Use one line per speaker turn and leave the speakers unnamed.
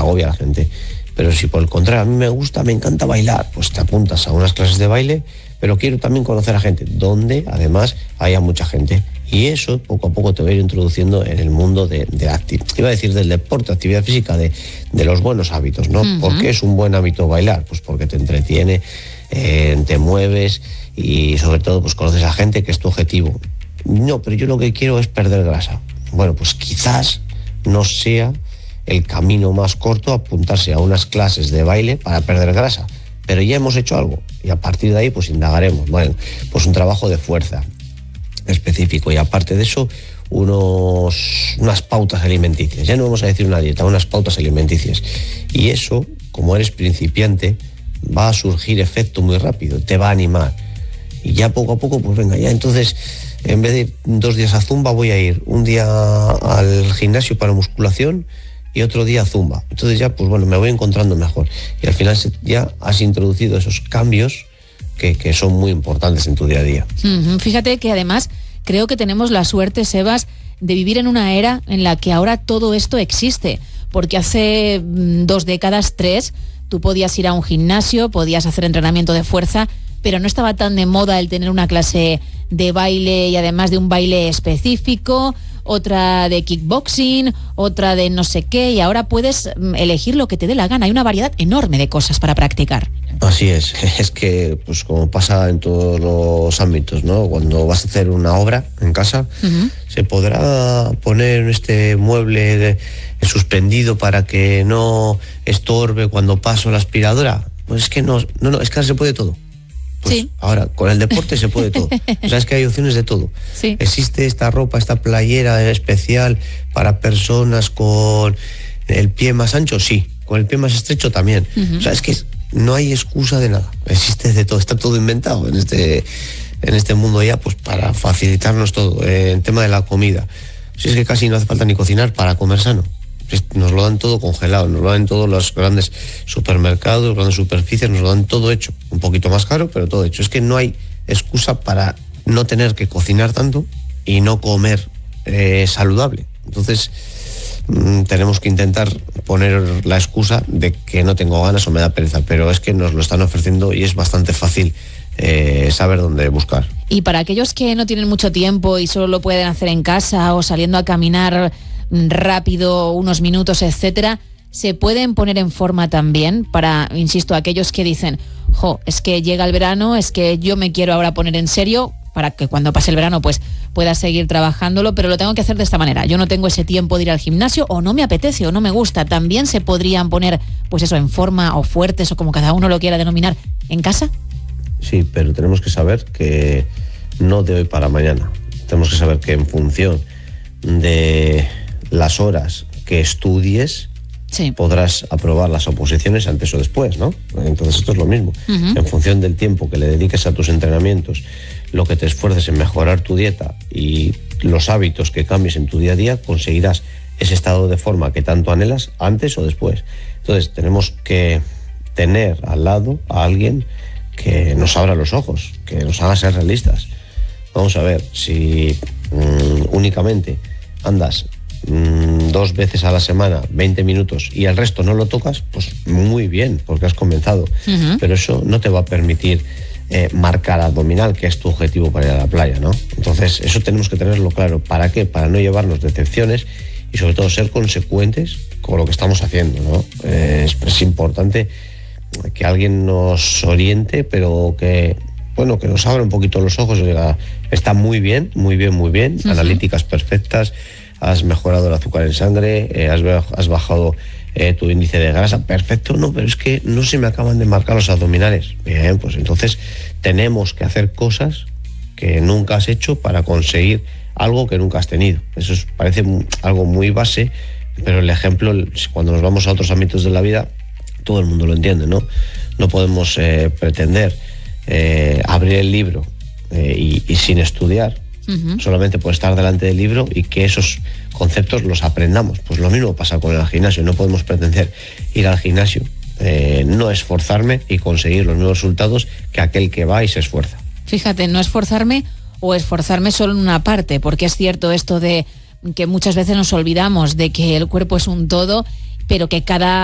agobia a la gente. Pero si por el contrario a mí me encanta bailar, pues te apuntas a unas clases de baile, pero quiero también conocer a gente, donde además haya mucha gente. Y eso poco a poco te va a ir introduciendo en el mundo iba a decir del deporte, actividad física, de los buenos hábitos, ¿no? Uh-huh. ¿Por qué es un buen hábito bailar? Pues porque te entretiene, te mueves y sobre todo pues conoces a gente, que es tu objetivo. No, pero yo lo que quiero es perder grasa. Bueno, pues quizás no sea el camino más corto apuntarse a unas clases de baile para perder grasa, pero ya hemos hecho algo y a partir de ahí pues indagaremos. Bueno, pues un trabajo de fuerza específico y aparte de eso unas pautas alimenticias. Ya no vamos a decir una dieta, unas pautas alimenticias. Y eso, como eres principiante, va a surgir efecto muy rápido, te va a animar. Y ya poco a poco, pues venga, ya entonces, en vez de ir 2 días a zumba, voy a ir un día al gimnasio para musculación y otro día a zumba. Entonces ya, pues bueno, me voy encontrando mejor. Y al final ya has introducido esos cambios que son muy importantes en tu día a día.
Fíjate que además creo que tenemos la suerte, Sebas, de vivir en una era en la que ahora todo esto existe. Porque hace 2 décadas, 3, tú podías ir a un gimnasio, podías hacer entrenamiento de fuerza, pero no estaba tan de moda el tener una clase de baile y además de un baile específico, otra de kickboxing, otra de no sé qué, y ahora puedes elegir lo que te dé la gana. Hay una variedad enorme de cosas para practicar.
Así es que pues como pasa en todos los ámbitos, ¿no? Cuando vas a hacer una obra en casa, se podrá poner este mueble suspendido para que no estorbe cuando paso la aspiradora. Pues es que no, es que ahora se puede todo. Pues sí. Ahora, con el deporte se puede todo. O sea, es que hay opciones de todo.
Sí.
Existe esta ropa, esta playera especial para personas con el pie más ancho, sí. Con el pie más estrecho también. O sea, es que no hay excusa de nada. Existe de todo, está todo inventado en este mundo ya, pues para facilitarnos todo. En tema de la comida. Si es que casi no hace falta ni cocinar para comer sano. Nos lo dan todo congelado, nos lo dan todos los grandes supermercados, grandes superficies, nos lo dan todo hecho. Un poquito más caro, pero todo hecho. Es que no hay excusa para no tener que cocinar tanto y no comer saludable. Entonces, tenemos que intentar poner la excusa de que no tengo ganas o me da pereza, pero es que nos lo están ofreciendo y es bastante fácil saber dónde buscar.
Y para aquellos que no tienen mucho tiempo y solo lo pueden hacer en casa o saliendo a caminar rápido, unos minutos, etcétera, se pueden poner en forma también para, insisto, aquellos que dicen, es que llega el verano, es que yo me quiero ahora poner en serio, para que cuando pase el verano pues pueda seguir trabajándolo, pero lo tengo que hacer de esta manera. Yo no tengo ese tiempo de ir al gimnasio, o no me apetece, o no me gusta. También se podrían poner, pues eso, en forma o fuertes, o como cada uno lo quiera denominar, en casa.
Sí, pero tenemos que saber que no de hoy para mañana. Tenemos que saber que en función de las horas que estudies, sí, podrás aprobar las oposiciones antes o después, ¿no? Entonces esto es lo mismo. En función del tiempo que le dediques a tus entrenamientos, lo que te esfuerces en mejorar tu dieta y los hábitos que cambies en tu día a día, conseguirás ese estado de forma que tanto anhelas antes o después. Entonces tenemos que tener al lado a alguien que nos abra los ojos, que nos haga ser realistas. Vamos a ver, si únicamente andas 2 veces a la semana, 20 minutos, y el resto no lo tocas, pues muy bien, porque has comenzado. Pero eso no te va a permitir marcar abdominal, que es tu objetivo para ir a la playa, ¿no? Entonces, eso tenemos que tenerlo claro. ¿Para qué? Para no llevarnos decepciones y sobre todo ser consecuentes con lo que estamos haciendo, ¿no? Es importante que alguien nos oriente, pero que nos abra un poquito los ojos y diga, está muy bien, analíticas perfectas, has mejorado el azúcar en sangre, has bajado tu índice de grasa, perfecto, no, pero es que no se me acaban de marcar los abdominales. Bien, pues entonces tenemos que hacer cosas que nunca has hecho para conseguir algo que nunca has tenido. Eso parece algo muy base, pero el ejemplo, cuando nos vamos a otros ámbitos de la vida, todo el mundo lo entiende, ¿no? No podemos pretender abrir el libro y sin estudiar, solamente por estar delante del libro y que esos conceptos los aprendamos. Pues lo mismo pasa con el gimnasio. No podemos pretender ir al gimnasio, no esforzarme y conseguir los mismos resultados que aquel que va y se esfuerza.
Fíjate, no esforzarme o esforzarme solo en una parte, porque es cierto esto de que muchas veces nos olvidamos de que el cuerpo es un todo, pero que cada